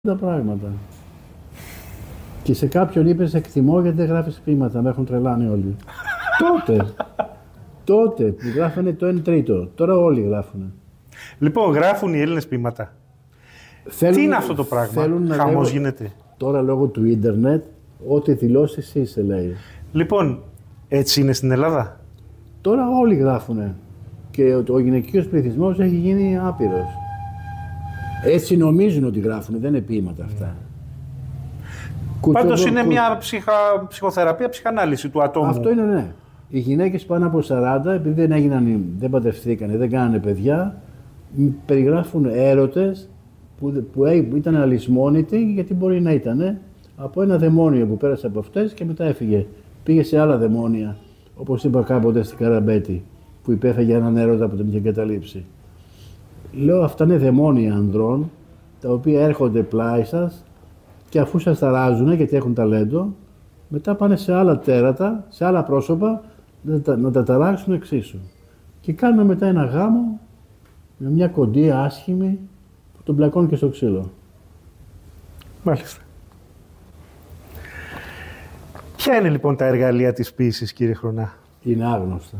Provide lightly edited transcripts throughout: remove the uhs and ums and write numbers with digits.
τα πράγματα. Και σε κάποιον είπες εκτιμώ γιατί δεν γράφεις ποίηματα, με έχουν τρελάνει όλοι. τότε που γράφανε το 1/3, τώρα όλοι γράφουν. Λοιπόν, γράφουν οι Έλληνες ποίηματα. Τι είναι αυτό το πράγμα, χαμός γίνεται. Τώρα λόγω του ίντερνετ, ό,τι δηλώσεις είσαι λέει. Λοιπόν, έτσι είναι στην Ελλάδα. Τώρα όλοι γράφουνε. Και ο γυναικείος πληθυσμός έχει γίνει άπειρος. Έτσι νομίζουν ότι γράφουνε, δεν είναι ποίηματα αυτά. Πάντως είναι μια ψυχοθεραπεία, ψυχανάλυση του ατόμου. Αυτό είναι, ναι. Οι γυναίκες πάνω από 40, επειδή δεν παντρευτήκανε, δεν κάνανε παιδιά, περιγράφουν έρωτες που ήταν αλυσμόνητοι, γιατί μπορεί να ήταν από ένα δαιμόνιο που πέρασε από αυτές και μετά έφυγε. Πήγε σε άλλα δαιμόνια, όπως είπα κάποτε στην Καραμπέτη, που υπέφεγε έναν έρωτα που τον είχε εγκαταλείψει. Λέω, αυτά είναι δαιμόνια ανδρών, τα οποία έρχονται πλάι σας και αφού σας ταράζουν, γιατί έχουν ταλέντο, μετά πάνε σε άλλα τέρατα, σε άλλα πρόσωπα, να τα ταράξουν εξίσου. Και κάνουν μετά ένα γάμο με μια κοντή άσχημη που τον πλακώνει και στο ξύλο. Μάλιστα. Ποια είναι λοιπόν τα εργαλεία της ποίησης, κύριε Χρονά? Είναι άγνωστα.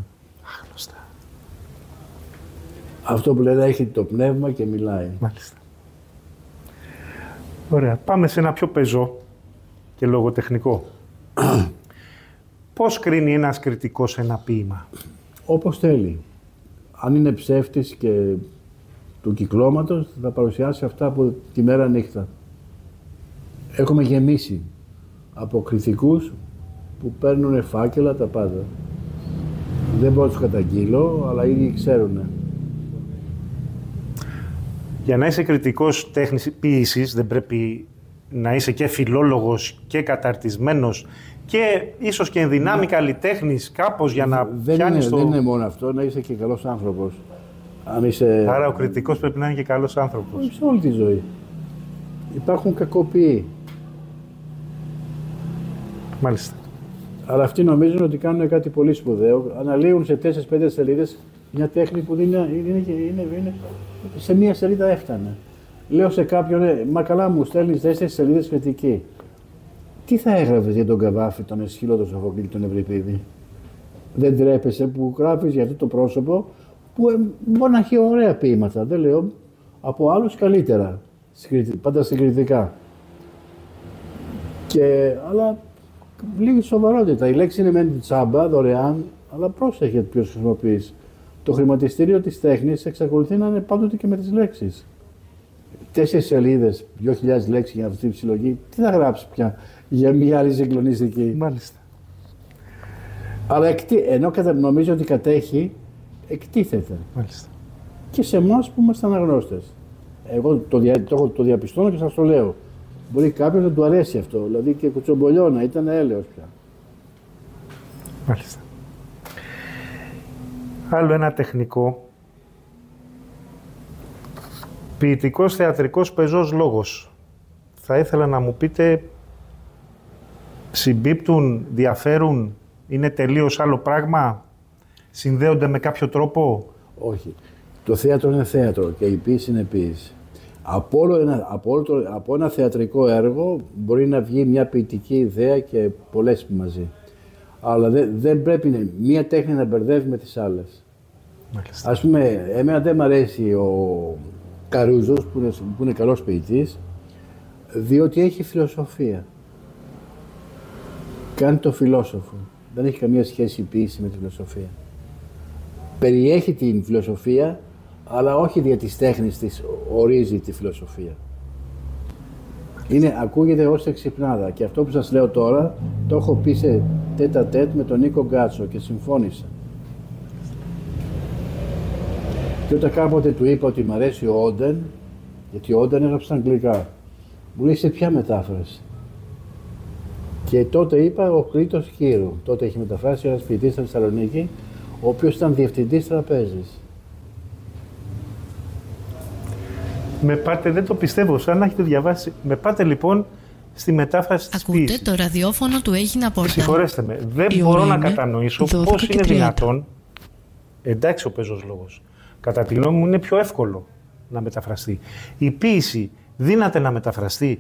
Αυτό που λένε έχει το πνεύμα και μιλάει. Μάλιστα. Ωραία. Πάμε σε ένα πιο πεζό και λογοτεχνικό. Πώς κρίνει ένας κριτικός ένα ποίημα? Όπως θέλει. Αν είναι ψεύτης και του κυκλώματος, θα παρουσιάσει αυτά από τη μέρα νύχτα. Έχουμε γεμίσει από κριτικούς που παίρνουν φάκελα τα πάντα. Δεν μπορώ να τους καταγγείλω, αλλά ήδη ξέρουνε. Για να είσαι κριτικός τέχνης ποίησης, δεν πρέπει να είσαι και φιλόλογος και καταρτισμένος και ίσως και ενδυνάμει καλλιτέχνης κάπως για να πιάνεις το... Δεν είναι μόνο αυτό, να είσαι και καλός άνθρωπος. Αν είσαι... Άρα ο κριτικός πρέπει να είναι και καλός άνθρωπος. Σε όλη τη ζωή. Υπάρχουν κακοποιοί. Μάλιστα. Αλλά αυτοί νομίζουν ότι κάνουν κάτι πολύ σπουδαίο. Αναλύουν σε 4-5 σελίδες μια τέχνη που είναι σε μία σελίδα έφτανε. Λέω σε κάποιον, μα καλά μου στέλνεις 4 σελίδες κριτική. Τι θα έγραφες για τον Καβάφη, τον Εσχύλο, τον Σοφοκλή, τον Ευρυπίδη? Δεν τρέπεσαι που γράφεις για αυτό το πρόσωπο που μπορεί να έχει ωραία ποίηματα, δεν λέω, από άλλους καλύτερα, πάντα συγκριτικά. Αλλά λίγη σοβαρότητα. Η λέξη είναι μεν τσάμπα, δωρεάν, αλλά πρόσεχε ποιος χρησιμοποιείς. Το χρηματιστήριο της τέχνης εξακολουθεί να είναι πάντοτε και με τις λέξεις. 4 σελίδες, 2.000 λέξεις για αυτή τη συλλογή, τι θα γράψει πια για μια άλλη συγκλονιστική? Μάλιστα. Αλλά ενώ νομίζω ότι κατέχει, εκτίθεται. Μάλιστα. Και σε εμάς που είμαστε αναγνώστες. Εγώ το διαπιστώνω και σας το λέω. Μπορεί κάποιος να του αρέσει αυτό, δηλαδή και κουτσομπολιώνα, ήταν έλεος πια. Μάλιστα. Άλλο ένα τεχνικό. Ποιητικός, θεατρικός, πεζός λόγος. Θα ήθελα να μου πείτε, συμπίπτουν, διαφέρουν, είναι τελείως άλλο πράγμα, συνδέονται με κάποιο τρόπο? Όχι. Το θέατρο είναι θέατρο και η ποίηση είναι ποίηση. Από ένα θεατρικό έργο μπορεί να βγει μια ποιητική ιδέα και πολλές μαζί. Αλλά δεν πρέπει μία τέχνη να μπερδεύει με τις άλλες. Μάλιστα. Ας πούμε, εμένα δεν μ' αρέσει ο Καρούζος που είναι καλός ποιητής, διότι έχει φιλοσοφία. Κάνει το φιλόσοφο. Δεν έχει καμία σχέση η ποίηση με τη φιλοσοφία. Περιέχει την φιλοσοφία, αλλά όχι δια της τέχνης της ορίζει τη φιλοσοφία. Ακούγεται ως εξυπνάδα και αυτό που σας λέω τώρα το έχω πει σε τέτα-τέτ με τον Νίκο Γκάτσο και συμφώνησα. Και όταν κάποτε του είπα ότι μ' αρέσει ο Όντεν, γιατί ο Όντεν έγραψε στα αγγλικά, μου λέει σε ποια μετάφραση? Και τότε είπα ο Κρήτος Κύρου. Τότε έχει μεταφράσει ένας ποιητής στη Θεσσαλονίκη, ο οποίος ήταν διευθυντής τραπέζης. Με πάτε, δεν το πιστεύω, σαν να έχετε διαβάσει. Με πάτε λοιπόν στη μετάφραση της ποίησης. Ακούτε το ραδιόφωνο του Έγινα Πόρτα. Συγχωρέστε με, δεν μπορώ να κατανοήσω πώς είναι δυνατόν. Εντάξει ο πεζός λόγος. Κατά τη γνώμη μου είναι πιο εύκολο να μεταφραστεί. Η ποίηση δύναται να μεταφραστεί